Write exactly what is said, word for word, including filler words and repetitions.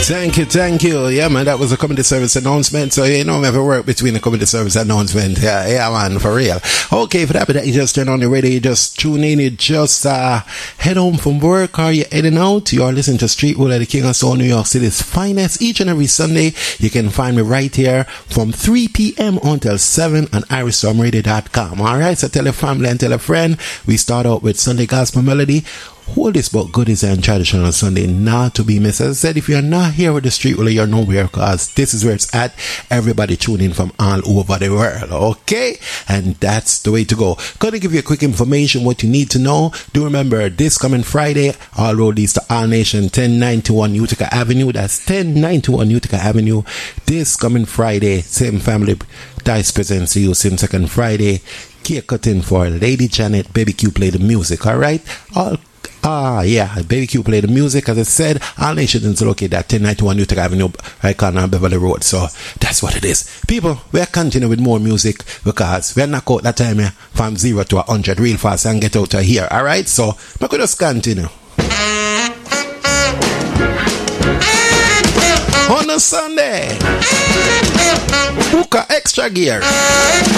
Thank you, thank you. Yeah, man, that was a community service announcement. So, you know, we have a work between the community service announcement. Yeah, yeah, man, for real. Okay, for that, that you just turn on the radio, you just tune in, you just uh, head home from work, or you're heading out, you're listening to Street Wood at the King of Soul, New York City's finest. Each and every Sunday, you can find me right here from three p.m. until seven on irish storm radio dot com. All right, so tell a family and tell a friend. We start out with Sunday Gospel Melody. All this about goodies and tradition on Sunday, not to be missed. As I said, if you're not here with the Street, well, you're nowhere, because this is where it's at. Everybody tune in from all over the world, okay? And that's the way to go. Gonna give you a quick information, what you need to know. Do remember, this coming Friday, all road leads to All Nation, ten ninety-one Utica Avenue. That's ten ninety-one Utica Avenue. This coming Friday, same family ties presents to you, same second Friday. Cake cutting for Lady Janet. Baby Q play the music, alright? All Ah, yeah, Baby Q play the music. As I said, All Nations is located at ten ninety-one Utica Avenue, right corner on Beverly Road. So that's what it is. People, we're continuing with more music, because we're knock out that time here from zero to a hundred real fast and get out of here. Alright, so we could just continue. On a Sunday, Hookah Extra Gear.